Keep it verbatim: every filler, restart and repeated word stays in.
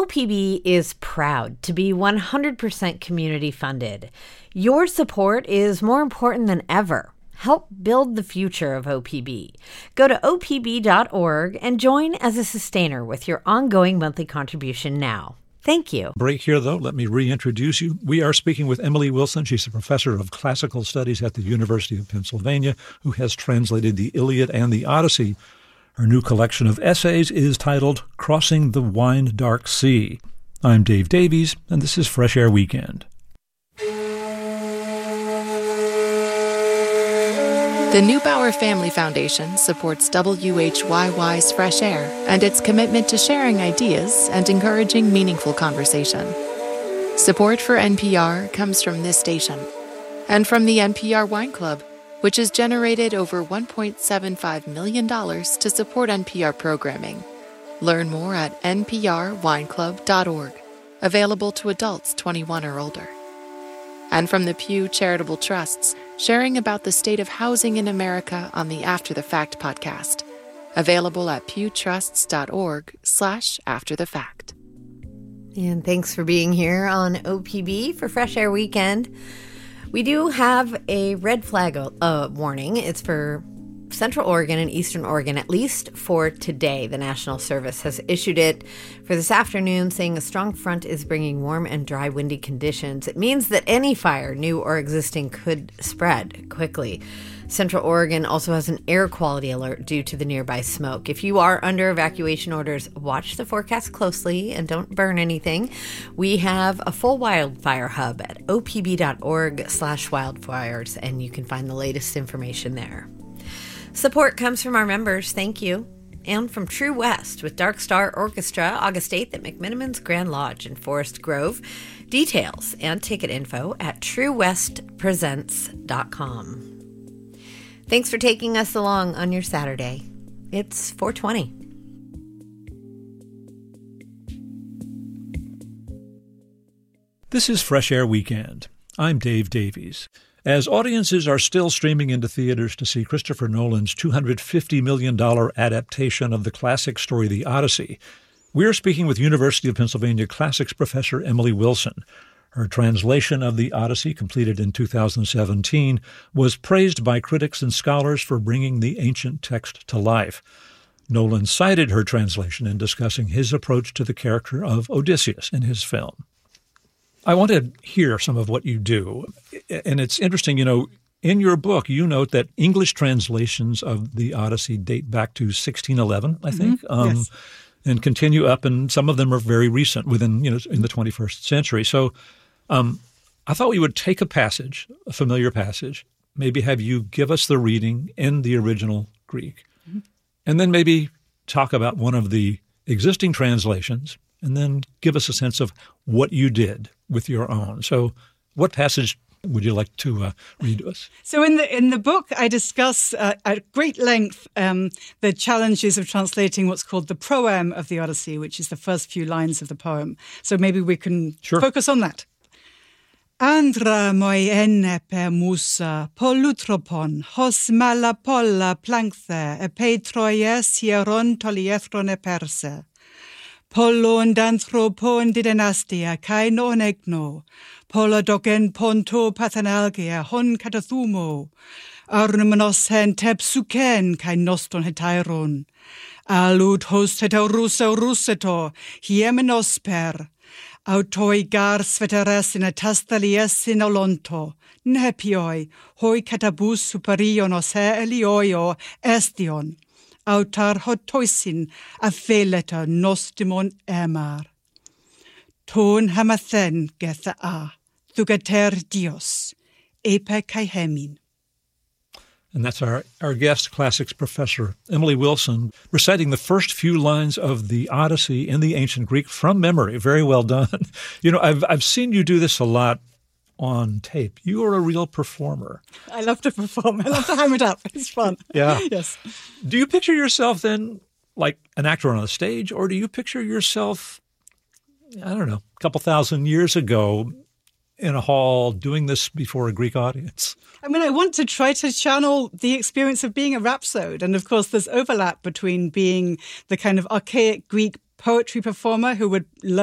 O P B is proud to be one hundred percent community funded. Your support is more important than ever. Help build the future of O P B. Go to O P B dot org and join as a sustainer with your ongoing monthly contribution now. Thank you. Break here, though. Let me reintroduce you. We are speaking with Emily Wilson. She's a professor of classical studies at the University of Pennsylvania who has translated the Iliad and the Odyssey. Her new collection of essays is titled Crossing the Wine Dark Sea. I'm Dave Davies, and this is Fresh Air Weekend. The Neubauer Family Foundation supports W H Y Y's Fresh Air and its commitment to sharing ideas and encouraging meaningful conversation. Support for N P R comes from this station and from the N P R Wine Club, which has generated over one point seven five million dollars to support N P R programming. Learn more at N P R wine club dot org, available to adults twenty-one or older. And from the Pew Charitable Trusts, sharing about the state of housing in America on the After the Fact podcast, available at pewtrusts dot org slash after the fact. And thanks for being here on O P B for Fresh Air Weekend. We do have a red flag uh, warning. It's for Central Oregon and Eastern Oregon, at least for today. The National Service has issued it for this afternoon, saying a strong front is bringing warm and dry, windy conditions. It means that any fire, new or existing, could spread quickly. Central Oregon also has an air quality alert due to the nearby smoke. If you are under evacuation orders, watch the forecast closely and don't burn anything. We have a full wildfire hub at O P B dot org slash wildfires, and you can find the latest information there. Support comes from our members, thank you, and from True West with Dark Star Orchestra, August eighth at McMinimans Grand Lodge in Forest Grove. Details and ticket info at true west presents dot com. Thanks for taking us along on your Saturday. It's four twenty. This is Fresh Air Weekend. I'm Dave Davies. As audiences are still streaming into theaters to see Christopher Nolan's two hundred fifty million dollars adaptation of the classic story The Odyssey, we're speaking with University of Pennsylvania classics professor Emily Wilson. Her translation of The Odyssey, completed in two thousand seventeen, was praised by critics and scholars for bringing the ancient text to life. Nolan cited her translation in discussing his approach to the character of Odysseus in his film. I want to hear some of what you do. And it's interesting, you know, in your book, you note that English translations of the Odyssey date back to sixteen eleven, I think, Mm-hmm. um, yes. and continue up, and some of them are very recent, within, you know, in the twenty-first century. So um, I thought we would take a passage, a familiar passage, maybe have you give us the reading in the original Greek, mm-hmm. and then maybe talk about one of the existing translations, and then give us a sense of what you did with your own. So what passage would you like to uh, read to us? So in the in the book, I discuss uh, at great length um, the challenges of translating what's called the proem of the Odyssey, which is the first few lines of the poem. So maybe we can sure. focus on that. Andra moi enne per musa, polutropon, hos mala polla plankthe, e peitroies hieron toliethron e perse. Pollon danthropon didynastia kai non egno, polodogen ponto pathanalgia hon katathumo, arnumenos hen tepsuken kai noston hetairon, alud host hetaurusa ruseto, hiemenos per, autoi gar sveteres in atastalies in olonto, nepioi, hoi katabus superionos he elioio estion, autar hotoisin a feleta nostimon emar. Ton hamathen getha a, thugater dios, epe kai hemin. And that's our, our guest classics professor, Emily Wilson, reciting the first few lines of the Odyssey in the ancient Greek from memory. Very well done. You know, I've I've seen you do this a lot on tape. You are a real performer. I love to perform. I love to ham it up. It's fun. Yeah. Yes. Do you picture yourself then like an actor on a stage, or do you picture yourself, I don't know, a couple thousand years ago in a hall doing this before a Greek audience? I mean, I want to try to channel the experience of being a rhapsode. And of course, there's overlap between being the kind of archaic Greek poetry performer who would learn